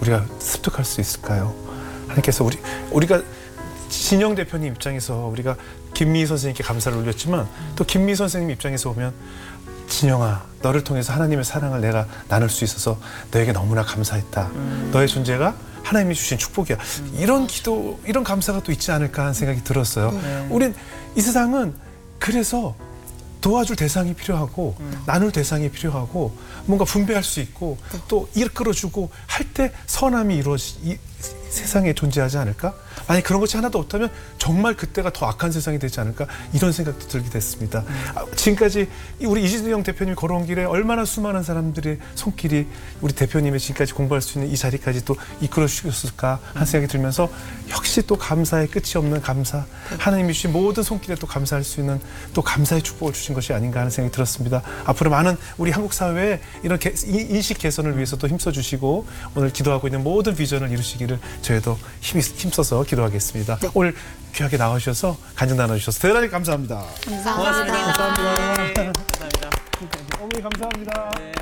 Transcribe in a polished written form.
우리가 습득할 수 있을까요? 하나님께서 우리가 진영 대표님 입장에서 우리가 김미희 선생님께 감사를 올렸지만 또 김미희 선생님 입장에서 보면 진영아, 너를 통해서 하나님의 사랑을 내가 나눌 수 있어서 너에게 너무나 감사했다. 너의 존재가 하나님이 주신 축복이야. 이런 기도, 이런 감사가 또 있지 않을까 하는 생각이 들었어요. 우린 이 세상은 그래서 도와줄 대상이 필요하고 나눌 대상이 필요하고 뭔가 분배할 수 있고 또 이끌어주고 할 때 선함이 세상에 존재하지 않을까? 만약 그런 것이 하나도 없다면 정말 그때가 더 악한 세상이 되지 않을까? 이런 생각도 들게 됐습니다. 지금까지 우리 이진영 대표님이 걸어온 길에 얼마나 수많은 사람들의 손길이 우리 대표님의 지금까지 공부할 수 있는 이 자리까지 또 이끌어 주셨을까 하는 생각이 들면서 역시 또 감사의 끝이 없는 감사, 하나님이 주신 모든 손길에 또 감사할 수 있는 또 감사의 축복을 주신 것이 아닌가 하는 생각이 들었습니다. 앞으로 많은 우리 한국 사회에 이런 인식 개선을 위해서 또 힘써 주시고 오늘 기도하고 있는 모든 비전을 이루시기를 저희도 힘써서 기도하겠습니다. 네. 오늘 귀하게 나와주셔서 간증 나눠주셔서 대단히 감사합니다. 감사합니다. 감사합니다. 어머니 감사합니다. 네.